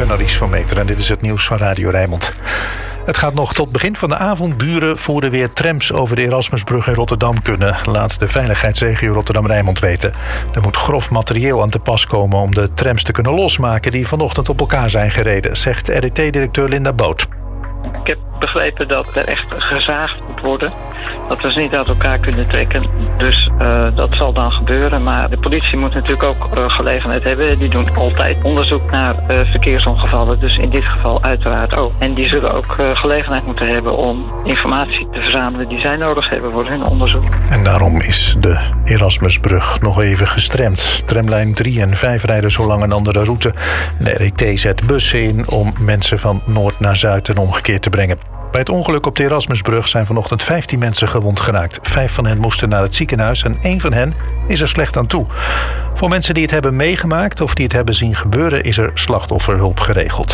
ben Aries van Meter en dit is het nieuws van Radio Rijnmond. Het gaat nog tot begin van de avond duren voor er weer trams over de Erasmusbrug in Rotterdam kunnen, laat de veiligheidsregio Rotterdam-Rijnmond weten. Er moet grof materieel aan te pas komen om de trams te kunnen losmaken die vanochtend op elkaar zijn gereden, zegt RET-directeur Linda Boot. Ik heb begrepen dat er echt gezaagd moet worden. Dat we ze niet uit elkaar kunnen trekken. Dus dat zal dan gebeuren. Maar de politie moet natuurlijk ook gelegenheid hebben. Die doen altijd onderzoek naar verkeersongevallen. Dus in dit geval uiteraard ook. En die zullen ook gelegenheid moeten hebben om informatie te verzamelen die zij nodig hebben voor hun onderzoek. En daarom is de Erasmusbrug nog even gestremd. Tramlijn 3 en 5 rijden zo lang een andere route. De RET zet bussen in om mensen van noord naar zuid en omgekeerd te brengen. Bij het ongeluk op de Erasmusbrug zijn vanochtend 15 mensen gewond geraakt. 5 van hen moesten naar het ziekenhuis en 1 van hen is er slecht aan toe. Voor mensen die het hebben meegemaakt of die het hebben zien gebeuren is er slachtofferhulp geregeld.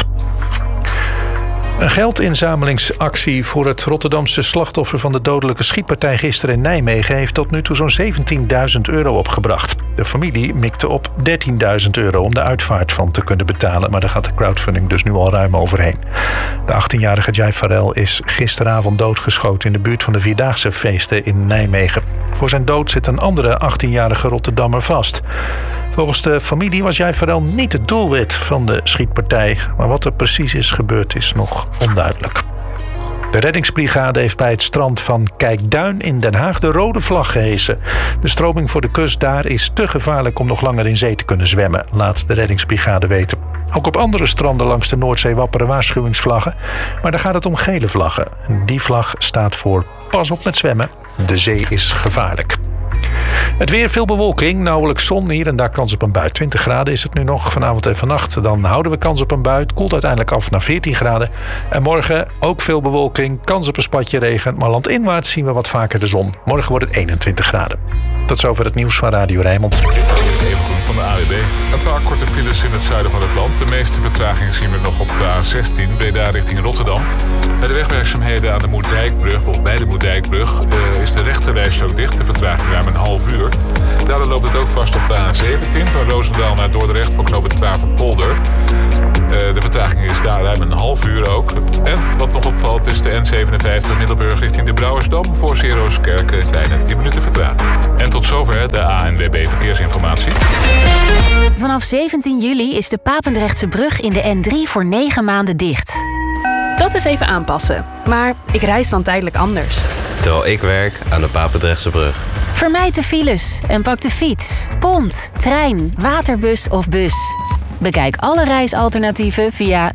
Een geldinzamelingsactie voor het Rotterdamse slachtoffer van de dodelijke schietpartij gisteren in Nijmegen heeft tot nu toe zo'n €17.000 opgebracht. De familie mikte op €13.000 om de uitvaart van te kunnen betalen, maar daar gaat de crowdfunding dus nu al ruim overheen. De 18-jarige Jai Farel is gisteravond doodgeschoten in de buurt van de Vierdaagse feesten in Nijmegen. Voor zijn dood zit een andere 18-jarige Rotterdammer vast. Volgens de familie was Jai Farel niet het doelwit van de schietpartij, maar wat er precies is gebeurd is nog onduidelijk. De reddingsbrigade heeft bij het strand van Kijkduin in Den Haag de rode vlag gehesen. De stroming voor de kust daar is te gevaarlijk om nog langer in zee te kunnen zwemmen, laat de reddingsbrigade weten. Ook op andere stranden langs de Noordzee wapperen waarschuwingsvlaggen, maar daar gaat het om gele vlaggen. En die vlag staat voor pas op met zwemmen, de zee is gevaarlijk. Het weer, veel bewolking, nauwelijks zon, hier en daar kans op een bui. 20 graden is het nu nog, vanavond en vannacht. Dan houden we kans op een bui. Het koelt uiteindelijk af naar 14 graden. En morgen ook veel bewolking, kans op een spatje regen. Maar landinwaarts zien we wat vaker de zon. Morgen wordt het 21 graden. Tot zover het nieuws van Radio Rijnmond. Van de AWB. Een paar korte files in het zuiden van het land. De meeste vertraging zien we nog op de A16, Breda richting Rotterdam. Bij de wegwerkzaamheden aan de Moerdijkbrug, of bij de Moerdijkbrug, is de rechterrijstrook dicht. De vertraging ruim een half uur. Daardoor loopt het ook vast op de A17, van Roosendaal naar Dordrecht voor knooppunt Klaverpolder. De vertraging is daar ruim een half uur ook. En wat nog opvalt is de N57 Middelburg richting de Brouwersdam voor Zeerooskerk een kleine 10 minuten vertraging. En tot zover de ANWB Verkeersinformatie. Vanaf 17 juli is de Papendrechtse brug in de N3 voor 9 maanden dicht. Dat is even aanpassen, maar ik reis dan tijdelijk anders. Terwijl ik werk aan de Papendrechtse brug. Vermijd de files en pak de fiets, pont, trein, waterbus of bus. Bekijk alle reisalternatieven via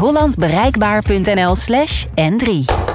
zuidhollandbereikbaar.nl/N3.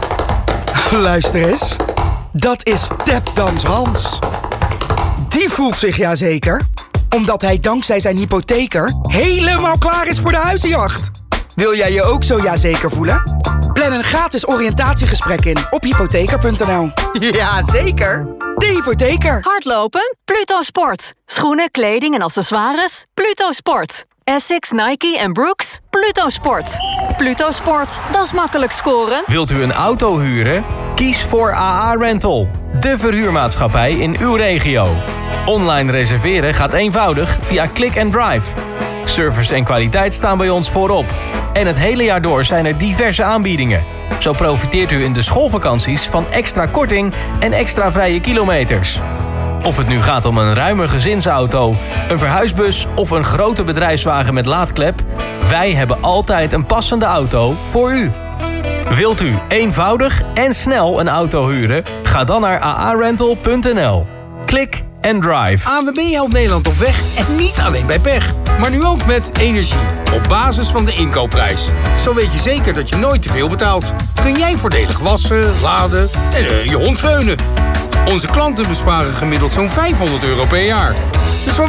Luister eens, dat is Tapdans Hans. Die voelt zich jazeker, omdat hij dankzij zijn hypotheker helemaal klaar is voor de huizenjacht. Wil jij je ook zo jazeker voelen? Plan een gratis oriëntatiegesprek in op hypotheker.nl. Jazeker, de hypotheker. Hardlopen? Pluto Sport. Schoenen, kleding en accessoires? Pluto Sport. Essex, Nike en Brooks? Pluto Sport. Pluto Sport, dat is makkelijk scoren. Wilt u een auto huren? Kies voor AA Rental, de verhuurmaatschappij in uw regio. Online reserveren gaat eenvoudig via Click and Drive. Service en kwaliteit staan bij ons voorop. En het hele jaar door zijn er diverse aanbiedingen. Zo profiteert u in de schoolvakanties van extra korting en extra vrije kilometers. Of het nu gaat om een ruime gezinsauto, een verhuisbus of een grote bedrijfswagen met laadklep, wij hebben altijd een passende auto voor u. Wilt u eenvoudig en snel een auto huren? Ga dan naar aarental.nl. Klik and drive. ANWB helpt Nederland op weg en niet alleen bij pech. Maar nu ook met energie. Op basis van de inkoopprijs. Zo weet je zeker dat je nooit te veel betaalt. Kun jij voordelig wassen, laden en je hond veunen. Onze klanten besparen gemiddeld zo'n €500 per jaar. Dus waar